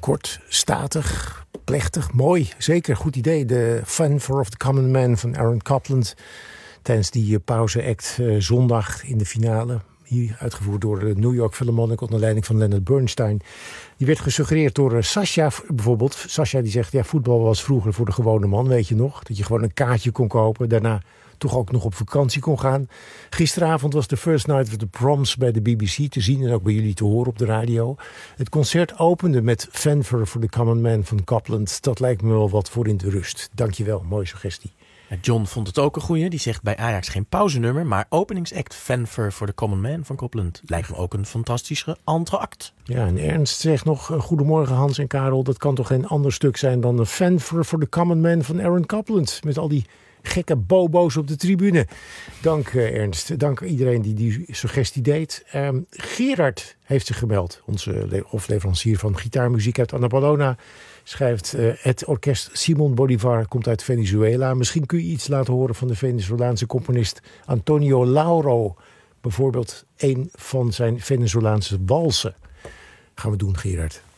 Kort, statig, plechtig, mooi. Zeker, goed idee. De Fanfare of the Common Man van Aaron Copland. Tijdens die pauzeact zondag in de finale. Hier uitgevoerd door de New York Philharmonic onder leiding van Leonard Bernstein. Die werd gesuggereerd door Sascha bijvoorbeeld. Sascha die zegt, ja, voetbal was vroeger voor de gewone man, weet je nog. Dat je gewoon een kaartje kon kopen. Daarna toch ook nog op vakantie kon gaan. Gisteravond was de First Night of the Proms bij de BBC te zien en ook bij jullie te horen op de radio. Het concert opende met Fanfare for the Common Man van Copland. Dat lijkt me wel wat voor in de rust. Dankjewel, mooie suggestie. John vond het ook een goeie. Die zegt bij Ajax geen pauzenummer, maar openingsact Fanfare for the Common Man van Copland. Lijkt me ook een fantastische entr'acte. Ja, en Ernst zegt nog, goedemorgen Hans en Karel. Dat kan toch geen ander stuk zijn dan de Fanfare for the Common Man van Aaron Copland. Met al die gekke bobo's op de tribune. Dank Ernst. Dank iedereen die suggestie deed. Gerard heeft zich gemeld. Onze hofleverancier van gitaarmuziek uit Annapolona. Schrijft, het orkest Simon Bolivar komt uit Venezuela. Misschien kun je iets laten horen van de Venezolaanse componist Antonio Lauro. Bijvoorbeeld een van zijn Venezolaanse walsen. Gaan we doen, Gerard.